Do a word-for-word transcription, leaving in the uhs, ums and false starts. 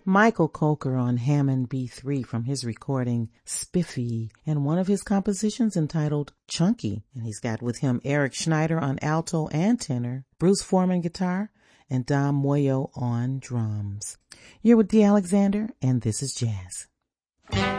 Michael Coker on Hammond B three from his recording Spiffy, and one of his compositions entitled Chunky. And he's got with him Eric Schneider on alto and tenor, Bruce Foreman guitar, and Dom Moyo on drums. You're with Dee Alexander, and this is Jazz.